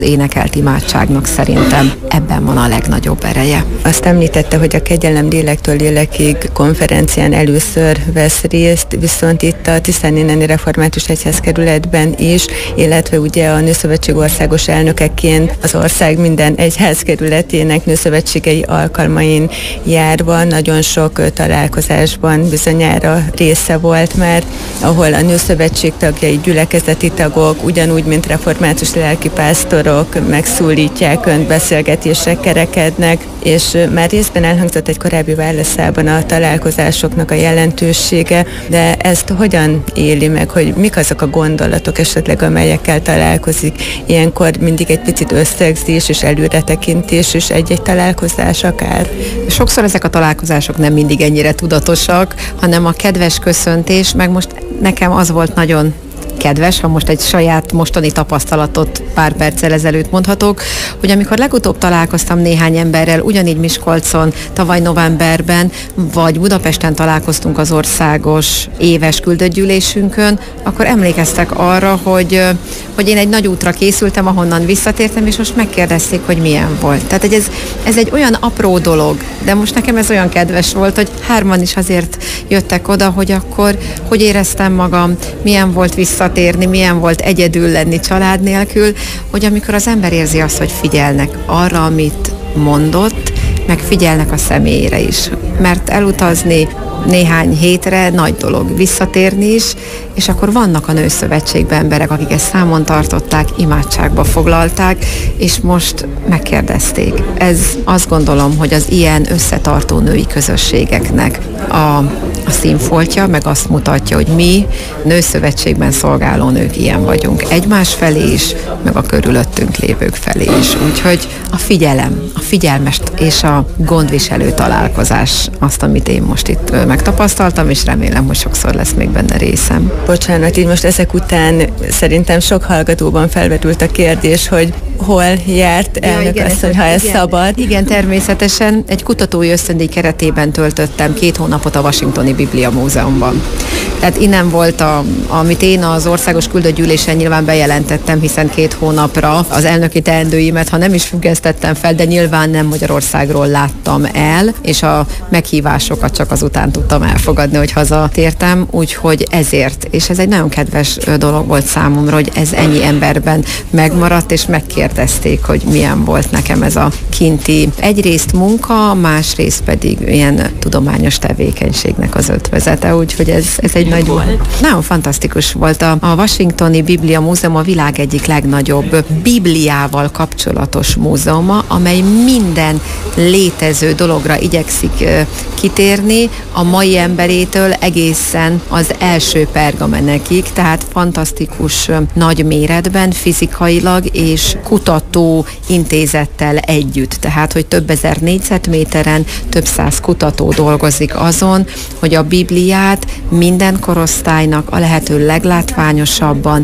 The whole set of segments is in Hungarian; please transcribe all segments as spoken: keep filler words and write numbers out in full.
énekelt imádságnak szerintem ebben van a legnagyobb ereje. Azt említette, hogy a Kegyelem lélektől lélekig konferencián először vesz részt, viszont itt a Tiszanéneni Református Egyházkerületben is, illetve ugye a Nőszövetség országos elnökeként az ország minden egyházkerületének nőszövetségei alkalmain járva, nagyon sok találkozásban bizonyára része volt már, ahol a Nőszövetség tagjai, gyülekezeti tagok, ugyanúgy, mint református lelkipásztorok, megszólítják önt, beszélgetések kerekednek, és már részben elhangzott egy korábbi válaszában a találkozásoknak a jelentősége, de ezt hogyan éli meg, hogy mik azok a gondolatok esetleg, amelyekkel találkozik? Ilyenkor mindig egy picit összegzés és előretekintés és egy-egy találkozás akár? Sokszor ezek a találkozások nem mindig ennyire tudatosak, hanem a kedves köszöntés, meg most nekem az volt nagyon kedves, ha most egy saját mostani tapasztalatot pár perccel ezelőtt mondhatok, hogy amikor legutóbb találkoztam néhány emberrel, ugyanígy Miskolcon, tavaly novemberben, vagy Budapesten találkoztunk az országos éves küldöttgyűlésünkön, akkor emlékeztek arra, hogy, hogy én egy nagy útra készültem, ahonnan visszatértem, és most megkérdezték, hogy milyen volt. Tehát ez, ez egy olyan apró dolog, de most nekem ez olyan kedves volt, hogy hárman is azért jöttek oda, hogy akkor hogy éreztem magam, milyen volt visszatérni, milyen volt egyedül lenni család nélkül, hogy amikor az ember érzi azt, hogy figyelnek arra, amit mondott, meg figyelnek a személyére is. Mert elutazni néhány hétre nagy dolog, visszatérni is, és akkor vannak a Nőszövetségben emberek, akik ezt számon tartották, imádságba foglalták, és most megkérdezték. Ez azt gondolom, hogy az ilyen összetartó női közösségeknek a, a színfoltja, meg azt mutatja, hogy mi Nőszövetségben szolgáló nők ilyen vagyunk. Egymás felé is, meg a körülöttünk lévők felé is. Úgyhogy a figyelem, a figyelmes és a gondviselő találkozás azt, amit én most itt megtapasztaltam, és remélem, hogy sokszor lesz még benne részem. Bocsánat, így most ezek után szerintem sok hallgatóban felvetült a kérdés, hogy hol járt elnök ja, asszony, ha ez igen, szabad. Igen, természetesen egy kutatói ösztöndíj keretében töltöttem két hónapot a Washingtoni Biblia Múzeumban. Tehát innen volt, a, amit én az országos küldöttgyűlésen nyilván bejelentettem, hiszen két hónapra az elnöki teendőimet, ha nem is függesztettem fel, de nyilván nem Magyarországról láttam el, és a meghívásokat csak azután tudtam elfogadni, hogy hazatértem, úgyhogy ezért, és ez egy nagyon kedves dolog volt számomra, hogy ez ennyi emberben megmaradt, és megkérdezték, hogy milyen volt nekem ez a kinti egyrészt munka, másrészt pedig ilyen tudományos tevékenységnek az ötvezete, úgyhogy ez, ez egy nagy volt. Nagyon fantasztikus volt. A, a Washingtoni Biblia Múzeum a világ egyik legnagyobb Bibliával kapcsolatos múzeuma, amely minden létező dologra igyekszik uh, kitérni, a mai emberétől egészen az első pergamenekig, tehát fantasztikus uh, nagy méretben, fizikailag és kutató intézettel együtt. Tehát, hogy több ezer négyzetméteren több száz kutató dolgozik azon, hogy a Bibliát minden korosztálynak a lehető leglátványosabban,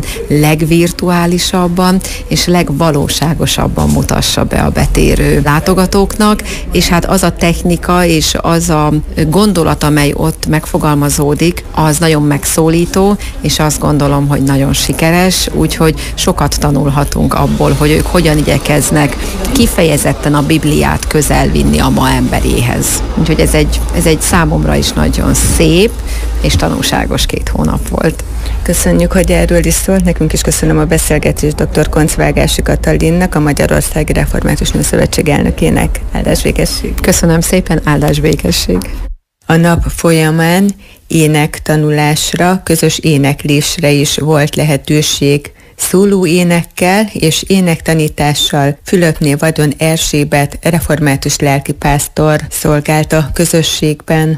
legvirtuálisabban és legvalóságosabban mutassa be a betérő látogatóknak, és hát az a technika és az a gondolat, amely ott megfogalmazódik, az nagyon megszólító, és azt gondolom, hogy nagyon sikeres, úgyhogy sokat tanulhatunk abból, hogy ők hogyan igyekeznek kifejezetten a Bibliát közel vinni a ma emberéhez. Úgyhogy ez egy, ez egy számomra is nagyon szép és tanulságos két hónap volt. Köszönjük, hogy erről is szólt nekünk, és köszönöm a beszélgetést dr. Koncz-Vágási Katalinnak, a Magyarországi Református Nőszövetség elnökének. Áldás végesség! Köszönöm szépen, áldás végesség! A nap folyamán énektanulásra, közös éneklésre is volt lehetőség. Szóló énekkel és énektanítással Fülöpné Vadon Erzsébet református lelkipásztor szolgált a közösségben.